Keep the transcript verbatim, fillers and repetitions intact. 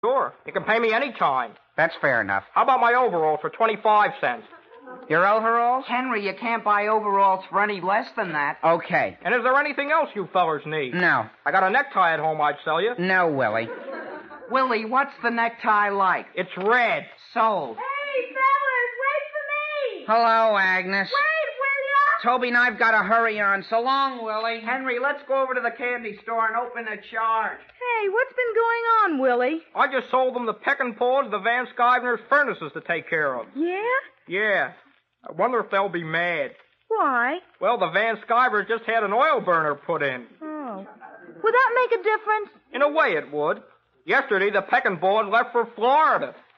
Sure. You can pay me any time. That's fair enough. How about my overalls for twenty-five cents? Your overalls? Henry, you can't buy overalls for any less than that. Okay. And is there anything else you fellers need? No. I got a necktie at home I'd sell you. No, Willie. Willie, what's the necktie like? It's red. Sold. Hey, fellas, wait for me! Hello, Agnes. Wait, will ya? Toby and I've got to hurry on. So long, Willie. Henry, let's go over to the candy store and open a charge. Hey, what's been going on, Willie? I just sold them the Peckin' Paws of the Van Skyvener's furnaces to take care of. Yeah? Yeah. I wonder if they'll be mad. Why? Well, the Van Skyvers just had an oil burner put in. Oh. Would that make a difference? In a way it would. Yesterday, the Peckin' Paws left for Florida.